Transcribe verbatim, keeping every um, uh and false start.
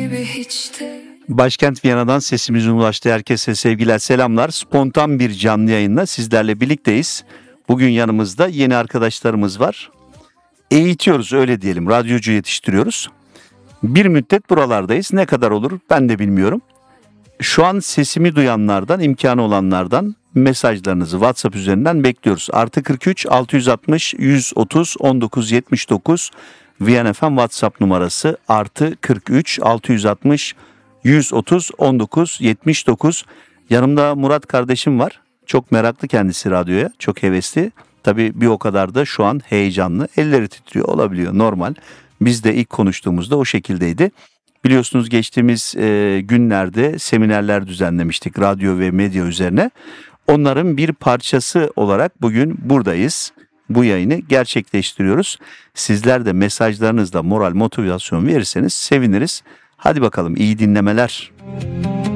gibi hiç de. Başkent Viyana'dan sesimizin ulaştığı herkese sevgiler, selamlar. Spontan bir canlı yayınla sizlerle birlikteyiz. Bugün yanımızda yeni arkadaşlarımız var. Eğitiyoruz, öyle diyelim, radyocu yetiştiriyoruz. Bir müddet buralardayız. Ne kadar olur ben de bilmiyorum. Şu an sesimi duyanlardan, imkanı olanlardan mesajlarınızı WhatsApp üzerinden bekliyoruz. Artı kırk üç altı yüz altmış yüz otuz on dokuz yetmiş dokuz Viyana F M WhatsApp numarası artı kırk üç altı yüz altmış yüz otuz on dokuz yetmiş dokuz. Yanımda Murat kardeşim var. Çok meraklı kendisi radyoya, çok hevesli. Tabii bir o kadar da şu an heyecanlı. Elleri titriyor, olabiliyor, normal. Biz de ilk konuştuğumuzda o şekildeydi. Biliyorsunuz geçtiğimiz e, günlerde seminerler düzenlemiştik radyo ve medya üzerine. Onların bir parçası olarak bugün buradayız. Bu yayını gerçekleştiriyoruz. Sizler de mesajlarınızla moral, motivasyon verirseniz seviniriz. Hadi bakalım, iyi dinlemeler.